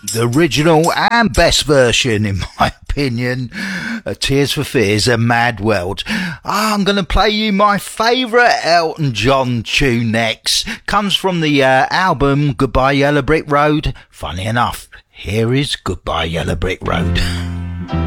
The original and best version, in my opinion, Tears for Fears, A Mad World. I'm going to play you my favourite Elton John tune next. Comes from the album Goodbye Yellow Brick Road. Funny enough, here is Goodbye Yellow Brick Road.